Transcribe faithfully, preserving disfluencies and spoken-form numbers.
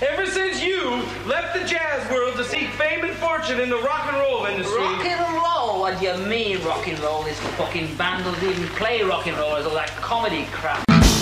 Ever since you left the jazz world to seek fame and fortune in the rock and roll industry. Rock and roll? What do you mean rock and roll? This fucking band doesn't even play rock and roll. It's all that comedy crap.